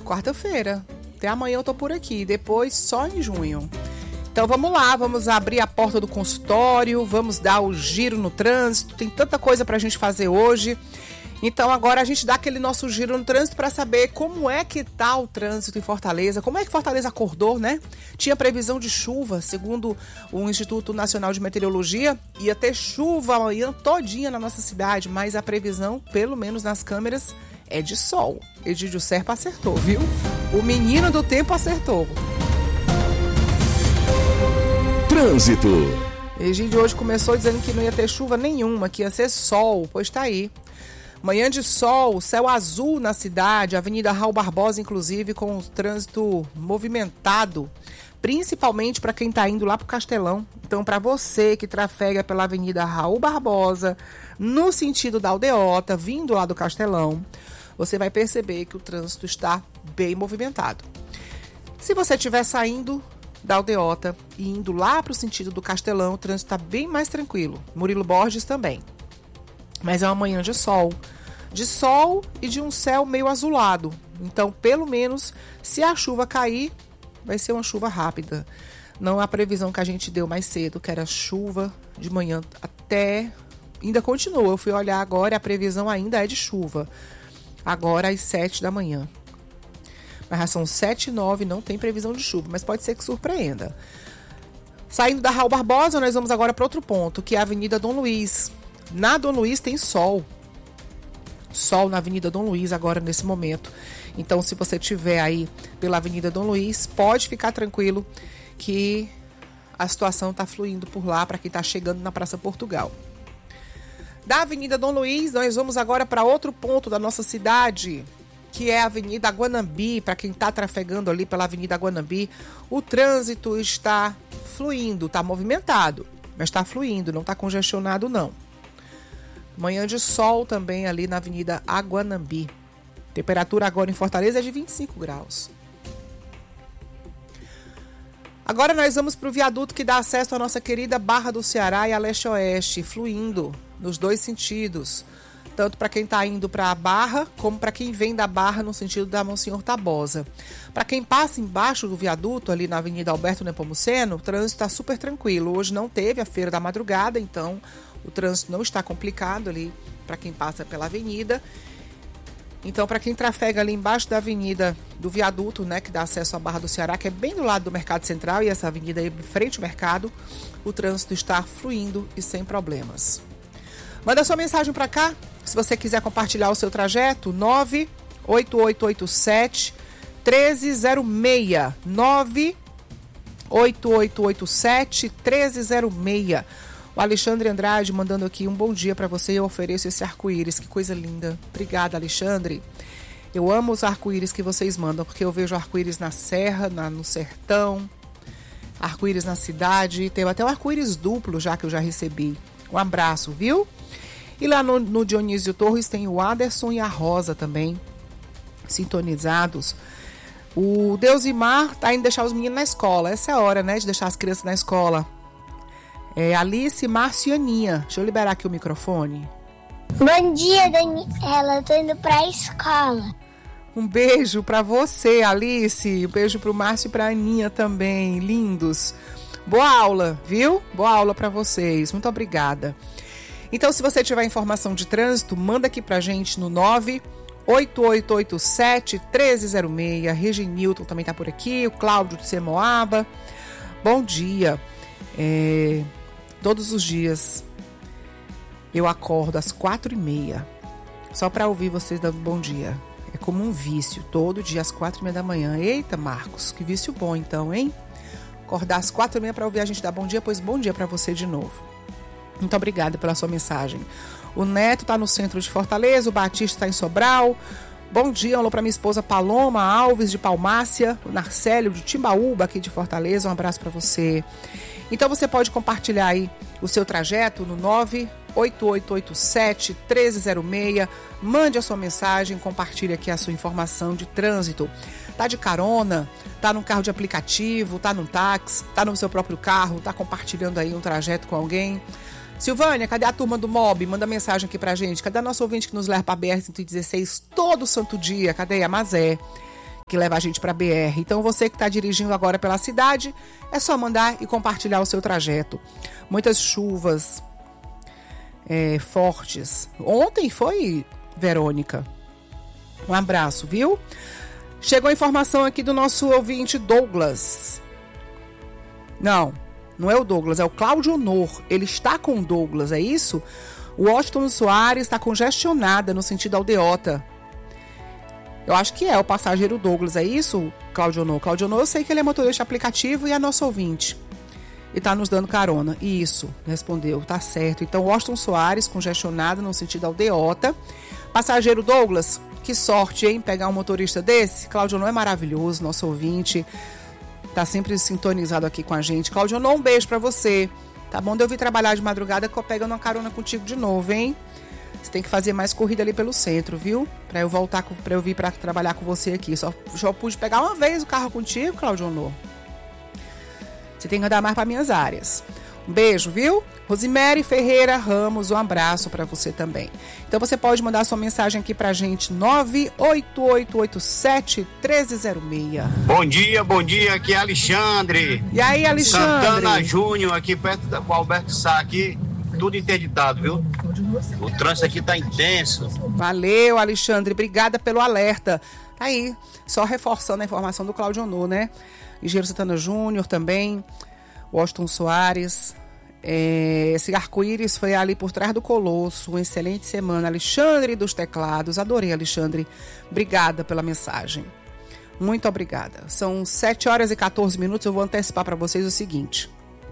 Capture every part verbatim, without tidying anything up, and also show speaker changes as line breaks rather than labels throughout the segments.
quarta-feira. Até amanhã eu tô por aqui, depois só em junho. Então vamos lá, vamos abrir a porta do consultório, vamos dar o giro no trânsito, tem tanta coisa pra gente fazer hoje. Então agora a gente dá aquele nosso giro no trânsito para saber como é que tá o trânsito em Fortaleza, como é que Fortaleza acordou, né? Tinha previsão de chuva, segundo o Instituto Nacional de Meteorologia, ia ter chuva amanhã todinha na nossa cidade, mas a previsão, pelo menos nas câmeras, é de sol. Egídio Serpa acertou, viu? O menino do tempo acertou.
Trânsito.
Egídio hoje começou dizendo que não ia ter chuva nenhuma, que ia ser sol, pois tá aí. Manhã de sol, céu azul na cidade, Avenida Raul Barbosa, inclusive, com o trânsito movimentado, principalmente para quem está indo lá para o Castelão. Então, para você que trafega pela Avenida Raul Barbosa, no sentido da Aldeota, vindo lá do Castelão, você vai perceber que o trânsito está bem movimentado. Se você estiver saindo da Aldeota e indo lá para o sentido do Castelão, o trânsito está bem mais tranquilo. Murilo Borges também. Mas é uma manhã de sol. De sol e de um céu meio azulado. Então, pelo menos, se a chuva cair, vai ser uma chuva rápida. Não a previsão que a gente deu mais cedo, que era chuva de manhã até... Ainda continua. Eu fui olhar agora e a previsão ainda é de chuva. Agora às sete da manhã. Mas já são sete e nove, não tem previsão de chuva, mas pode ser que surpreenda. Saindo da Raul Barbosa, nós vamos agora para outro ponto, que é a Avenida Dom Luiz. Na Dom Luiz tem sol. Sol na Avenida Dom Luiz agora nesse momento. Então, se você estiver aí pela Avenida Dom Luiz, pode ficar tranquilo que a situação está fluindo por lá para quem está chegando na Praça Portugal. Da Avenida Dom Luiz, nós vamos agora para outro ponto da nossa cidade, que é a Avenida Guanambi. Para quem está trafegando ali pela Avenida Guanambi, o trânsito está fluindo, está movimentado, mas está fluindo, não está congestionado não. Manhã de sol também ali na Avenida Aguanambi. Temperatura agora em Fortaleza é de vinte e cinco graus. Agora nós vamos para o viaduto que dá acesso à nossa querida Barra do Ceará e a Leste-Oeste, fluindo nos dois sentidos. Tanto para quem está indo para a Barra, como para quem vem da Barra no sentido da Monsenhor Tabosa. Para quem passa embaixo do viaduto, ali na Avenida Alberto Nepomuceno, o trânsito está super tranquilo. Hoje não teve a Feira da Madrugada, então o trânsito não está complicado ali para quem passa pela avenida. Então, para quem trafega ali embaixo da avenida do viaduto, né, que dá acesso à Barra do Ceará, que é bem do lado do Mercado Central, e essa avenida aí, frente ao mercado, o trânsito está fluindo e sem problemas. Manda sua mensagem para cá, se você quiser compartilhar o seu trajeto, nove oito oito oito sete, um três zero seis, nove oito oito oito sete, um três zero seis. O Alexandre Andrade mandando aqui um bom dia para você. Eu ofereço esse arco-íris, que coisa linda. Obrigada, Alexandre. Eu amo os arco-íris que vocês mandam, porque eu vejo arco-íris na serra, na, no sertão, arco-íris na cidade. Tem até um arco-íris duplo já que eu já recebi. Um abraço, viu? E lá no, no Dionísio Torres tem o Aderson e a Rosa também, sintonizados. O Deusimar tá indo deixar os meninos na escola. Essa é a hora, né, de deixar as crianças na escola. É Alice, Márcio e Aninha. Deixa eu liberar aqui o microfone.
Bom dia, Daniela. Tô indo pra escola.
Um beijo pra você, Alice. Um beijo pro Márcio e pra Aninha também. Lindos. Boa aula, viu? Boa aula pra vocês. Muito obrigada. Então, se você tiver informação de trânsito, manda aqui pra gente no nove oito oito oito sete, um três zero seis. Reginilton também tá por aqui. O Cláudio de Semoaba. Bom dia. É... Todos os dias eu acordo às quatro e meia, só para ouvir vocês dando bom dia. É como um vício, todo dia às quatro e meia da manhã. Eita, Marcos, que vício bom então, hein? Acordar às quatro e meia para ouvir a gente dar bom dia, pois bom dia para você de novo. Muito obrigada pela sua mensagem. O Neto está no centro de Fortaleza, o Batista está em Sobral. Bom dia, um alô para minha esposa Paloma Alves de Palmácia, o Narcélio de Timbaúba aqui de Fortaleza, um abraço para você. Então você pode compartilhar aí o seu trajeto no nove oito oito oito sete, um três zero seis. Mande a sua mensagem, compartilhe aqui a sua informação de trânsito. Tá de carona, tá num carro de aplicativo, tá num táxi, tá no seu próprio carro, tá compartilhando aí um trajeto com alguém. Silvânia, cadê a turma do Mob? Manda mensagem aqui pra gente. Cadê a nossa ouvinte que nos leva pra B R cento e dezesseis todo santo dia? Cadê a Mazé? que leva a gente para B R. Então você que está dirigindo agora pela cidade, é só mandar e compartilhar o seu trajeto. Muitas chuvas é, fortes. Ontem foi, Verônica. Um abraço, viu? Chegou a informação aqui do nosso ouvinte Douglas. Não, não é o Douglas, é o Cláudio Honor. Ele está com o Douglas, é isso? O Washington Soares está congestionada no sentido aldeota. Eu acho que é o passageiro Douglas, é isso, Cláudio Honor? Cláudio Honor, eu sei que ele é motorista aplicativo e é nosso ouvinte. E está nos dando carona. Isso, respondeu, tá certo. Então, Washington Soares, congestionado no sentido aldeota. Passageiro Douglas, que sorte, hein, pegar um motorista desse. Cláudio Honor é maravilhoso, nosso ouvinte. Tá sempre sintonizado aqui com a gente. Cláudio Honor, um beijo pra você. Tá bom de eu vir trabalhar de madrugada que eu pego uma carona contigo de novo, hein? Você tem que fazer mais corrida ali pelo centro, viu? Pra eu voltar, com, pra eu vir pra trabalhar com você aqui. Só, só pude pegar uma vez o carro contigo, Cláudio Honor. Você tem que andar mais para minhas áreas. Um beijo, viu? Rosimere Ferreira Ramos, um abraço para você também. Então você pode mandar sua mensagem aqui pra gente, nove oito oito oito sete um três zero seis.
Bom dia, bom dia, aqui é Alexandre.
E aí, Alexandre?
Santana Júnior, aqui perto do Alberto Sá, aqui, tudo interditado, viu? O trânsito aqui tá intenso.
Valeu, Alexandre, obrigada pelo alerta. Tá aí, só reforçando a informação do Cláudio Honor, né? Engenheiro Santana Júnior também, Washington Soares. É, esse arco-íris foi ali por trás do Colosso. Uma excelente semana. Alexandre dos Teclados. Adorei, Alexandre. Obrigada pela mensagem. Muito obrigada. São sete horas e quatorze minutos. Eu vou antecipar para vocês o seguinte.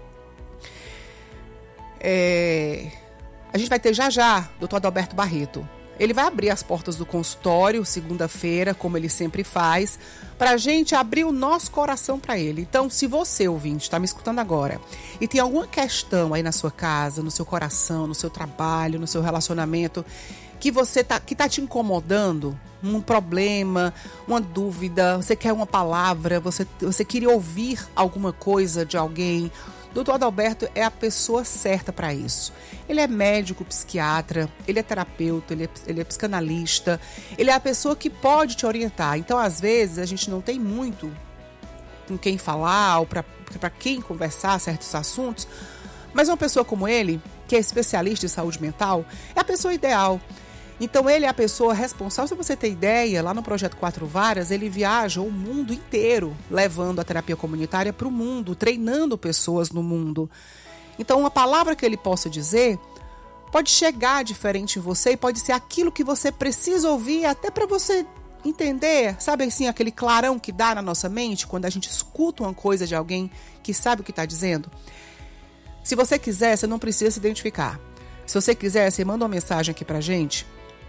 É, a gente vai ter já já doutor Adalberto Barreto. Ele vai abrir as portas do consultório segunda-feira, como ele sempre faz, para a gente abrir o nosso coração para ele. Então, se você, ouvinte, está me escutando agora e tem alguma questão aí na sua casa, no seu coração, no seu trabalho, no seu relacionamento, que você tá, que tá te incomodando, um problema, uma dúvida, você quer uma palavra, você, você queria ouvir alguma coisa de alguém, doutor Adalberto é a pessoa certa para isso. Ele é médico, psiquiatra, ele é terapeuta, ele é, ele é psicanalista, ele é a pessoa que pode te orientar. Então, às vezes, a gente não tem muito com quem falar ou para quem conversar certos assuntos, mas uma pessoa como ele, que é especialista em saúde mental, é a pessoa ideal. Então, ele é a pessoa responsável. Se você ter ideia, lá no Projeto Quatro Varas, ele viaja o mundo inteiro, levando a terapia comunitária para o mundo, treinando pessoas no mundo. Então, uma palavra que ele possa dizer pode chegar diferente em você e pode ser aquilo que você precisa ouvir, até para você entender, sabe assim, aquele clarão que dá na nossa mente quando a gente escuta uma coisa de alguém que sabe o que está dizendo. Se você quiser, você não precisa se identificar. Se você quiser, você manda uma mensagem aqui pra gente,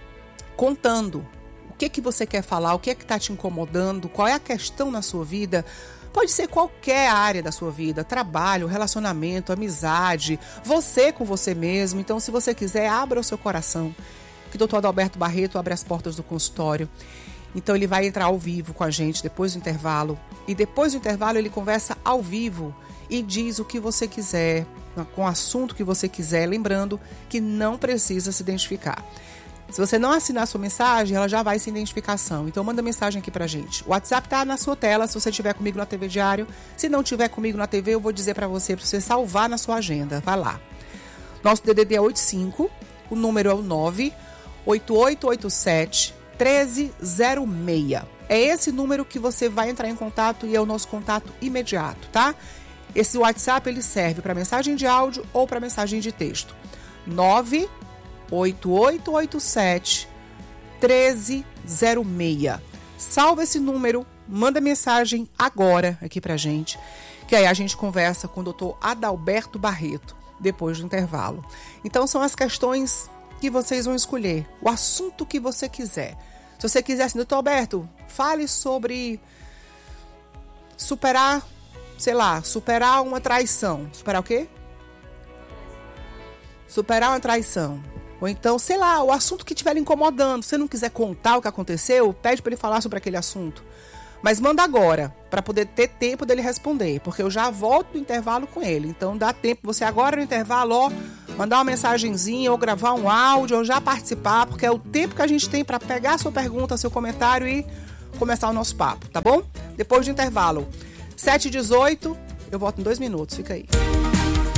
contando o que que você quer falar, o que é que está te incomodando, qual é a questão na sua vida. Pode ser qualquer área da sua vida, trabalho, relacionamento, amizade, você com você mesmo. Então, se você quiser, abra o seu coração, que o doutor Adalberto Barreto abre as portas do consultório. Então, ele vai entrar ao vivo com a gente depois do intervalo. E depois do intervalo, ele conversa ao vivo e diz o que você quiser, com o assunto que você quiser. Lembrando que não precisa se identificar. Se você não assinar a sua mensagem, ela já vai sem identificação. Então, manda mensagem aqui pra gente. O WhatsApp tá na sua tela, se você estiver comigo na T V Diário. Se não estiver comigo na T V, eu vou dizer pra você, pra você salvar na sua agenda. Vai lá. Nosso D D D é oito cinco, o número é o nove oito oito oito sete um três zero seis. É esse número que você vai entrar em contato e é o nosso contato imediato, tá? Esse WhatsApp, ele serve para mensagem de áudio ou para mensagem de texto. nove oito oito oito sete um três zero seis. Salva esse número, manda mensagem agora aqui pra gente, que aí a gente conversa com o doutor Adalberto Barreto depois do intervalo. Então são as questões que vocês vão escolher, o assunto que você quiser. Se você quiser assim, doutor Alberto, fale sobre superar, sei lá, superar uma traição. Superar o quê? Superar uma traição. Ou então, sei lá, o assunto que estiver incomodando. Se você não quiser contar o que aconteceu, pede para ele falar sobre aquele assunto. Mas manda agora, para poder ter tempo dele responder, porque eu já volto do intervalo com ele. Então dá tempo você agora no intervalo, ó, mandar uma mensagenzinha ou gravar um áudio ou já participar, porque é o tempo que a gente tem para pegar a sua pergunta, seu comentário e começar o nosso papo, tá bom? Depois do intervalo. sete e dezoito, eu volto em dois minutos, fica aí.